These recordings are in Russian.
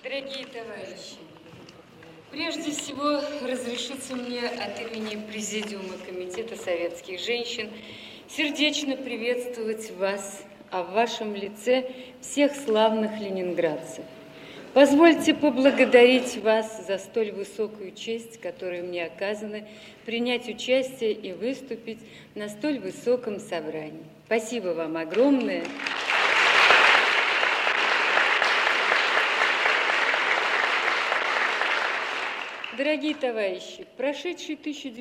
Дорогие товарищи, прежде всего разрешите мне от имени Президиума Комитета советских женщин сердечно приветствовать вас, а в вашем лице всех славных ленинградцев. Позвольте поблагодарить вас за столь высокую честь, которая мне оказана, принять участие и выступить на столь высоком собрании. Спасибо вам огромное. Дорогие товарищи, прошедший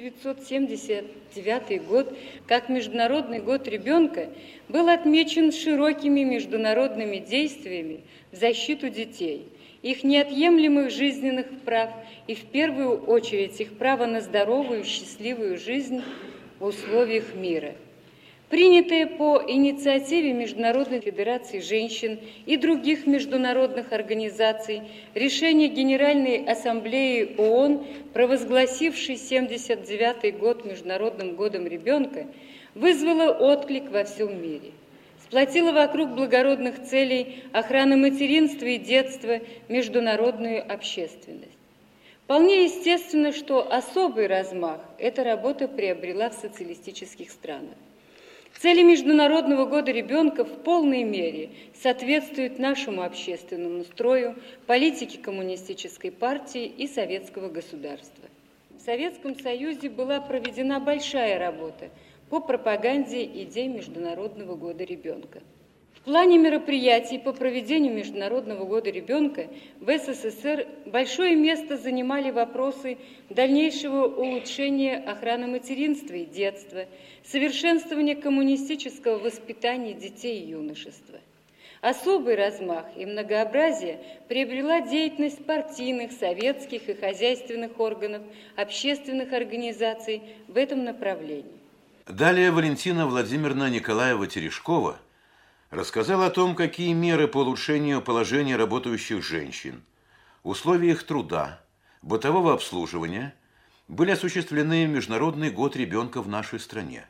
1979 год, как Международный год ребенка, был отмечен широкими международными действиями в защиту детей, их неотъемлемых жизненных прав и, в первую очередь, их права на здоровую, счастливую жизнь в условиях мира. Принятые по инициативе Международной федерации женщин и других международных организаций решение Генеральной ассамблеи ООН, провозгласившей 1979 год Международным годом ребенка, вызвало отклик во всем мире. Сплотило вокруг благородных целей охраны материнства и детства международную общественность. Вполне естественно, что особый размах эта работа приобрела в социалистических странах. Цели Международного года ребенка в полной мере соответствуют нашему общественному строю, политике коммунистической партии и советского государства. В Советском Союзе была проведена большая работа по пропаганде идей Международного года ребенка. В плане мероприятий по проведению Международного года ребенка в СССР большое место занимали вопросы дальнейшего улучшения охраны материнства и детства, совершенствования коммунистического воспитания детей и юношества. Особый размах и многообразие приобрела деятельность партийных, советских и хозяйственных органов, общественных организаций в этом направлении. Далее Валентина Владимировна Николаева-Терешкова рассказала о том, какие меры по улучшению положения работающих женщин, условий их труда, бытового обслуживания были осуществлены в Международный год ребенка в нашей стране.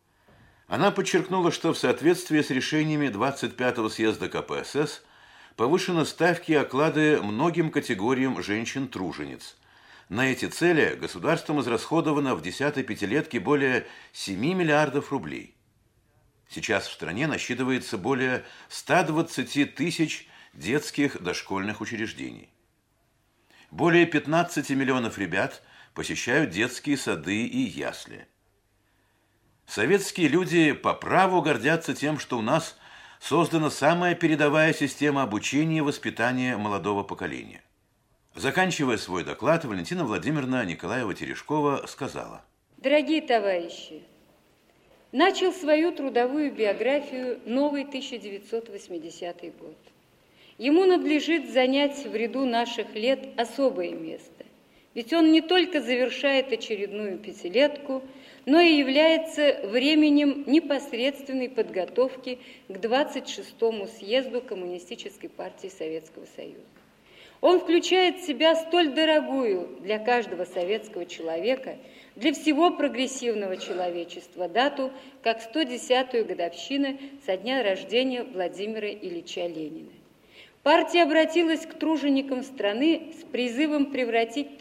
Она подчеркнула, что в соответствии с решениями 25-го съезда КПСС повышены ставки и оклады многим категориям женщин-тружениц. На эти цели государством израсходовано в 10-й пятилетке более 7 миллиардов рублей. Сейчас в стране насчитывается более 120 тысяч детских дошкольных учреждений. Более 15 миллионов ребят посещают детские сады и ясли. Советские люди по праву гордятся тем, что у нас создана самая передовая система обучения и воспитания молодого поколения. Заканчивая свой доклад, Валентина Владимировна Николаева-Терешкова сказала: Дорогие товарищи, начал свою трудовую биографию новый 1980 год. Ему надлежит занять в ряду наших лет особое место, ведь он не только завершает очередную пятилетку, но и является временем непосредственной подготовки к 26-му съезду Коммунистической партии Советского Союза. Он включает в себя столь дорогую для каждого советского человека, для всего прогрессивного человечества дату, как 110-ю годовщину со дня рождения Владимира Ильича Ленина. Партия обратилась к труженикам страны с призывом превратить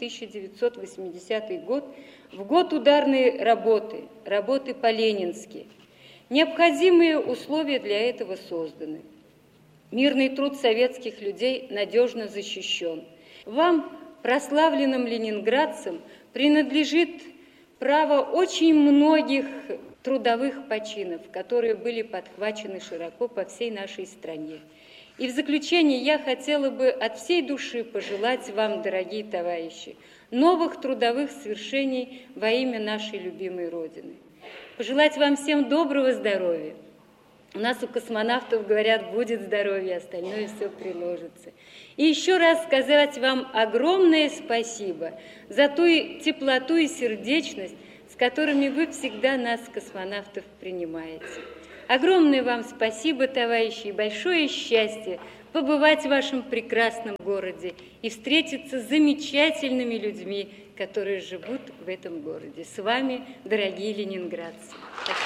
1980 год в год ударной работы, работы по-ленински. Необходимые условия для этого созданы. Мирный труд советских людей надежно защищен. Вам, прославленным ленинградцам, принадлежит право очень многих трудовых починов, которые были подхвачены широко по всей нашей стране. И в заключение я хотела бы от всей души пожелать вам, дорогие товарищи, новых трудовых свершений во имя нашей любимой Родины. Пожелать вам всем доброго здоровья. У нас у космонавтов говорят, будет здоровье, остальное все приложится. И еще раз сказать вам огромное спасибо за ту теплоту и сердечность, с которыми вы всегда нас, космонавтов, принимаете. Огромное вам спасибо, товарищи, и большое счастье побывать в вашем прекрасном городе и встретиться с замечательными людьми, которые живут в этом городе. С вами, дорогие ленинградцы. Спасибо.